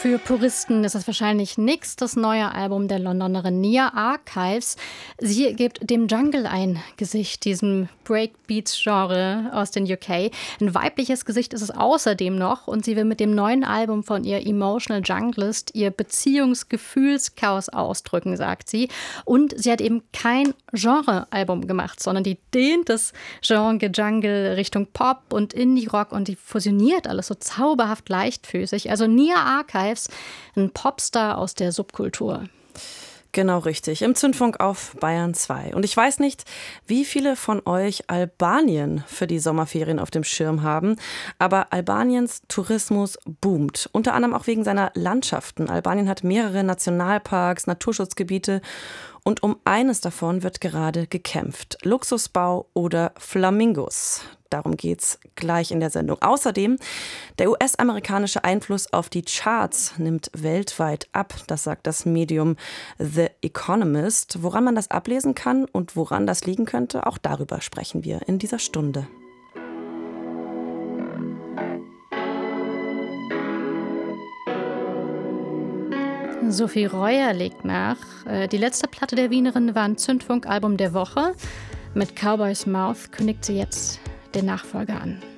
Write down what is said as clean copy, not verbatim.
Für Puristen ist es wahrscheinlich nix, das neue Album der Londonerin Nia Archives. Sie gibt dem Jungle ein Gesicht, diesem Breakbeats-Genre aus den UK. Ein weibliches Gesicht ist es außerdem noch und sie will mit dem neuen Album von ihr Emotional Junglist ihr Beziehungsgefühlschaos ausdrücken, sagt sie. Und sie hat eben kein Genre-Album gemacht, sondern die dehnt das Genre Jungle Richtung Pop und Indie-Rock und die fusioniert alles so zauberhaft leichtfüßig. Also Nia Archives, ein Popstar aus der Subkultur. Genau richtig, im Zündfunk auf Bayern 2. Und ich weiß nicht, wie viele von euch Albanien für die Sommerferien auf dem Schirm haben, aber Albaniens Tourismus boomt, unter anderem auch wegen seiner Landschaften. Albanien hat mehrere Nationalparks, Naturschutzgebiete und um eines davon wird gerade gekämpft. Luxusbau oder Flamingos. Darum geht's gleich in der Sendung. Außerdem, der US-amerikanische Einfluss auf die Charts nimmt weltweit ab. Das sagt das Medium The Economist. Woran man das ablesen kann und woran das liegen könnte, auch darüber sprechen wir in dieser Stunde. Sophie Reuer legt nach. Die letzte Platte der Wienerin war ein Zündfunk-Album der Woche. Mit Cowboy's Mouth kündigt sie jetzt den Nachfolger an.